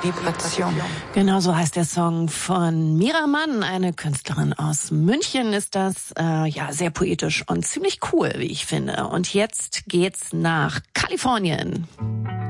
Vibration. Genau so heißt der Song von Mira Mann, eine Künstlerin aus München ist das. Ja, sehr poetisch und ziemlich cool, wie ich finde. Und jetzt geht's nach Kalifornien.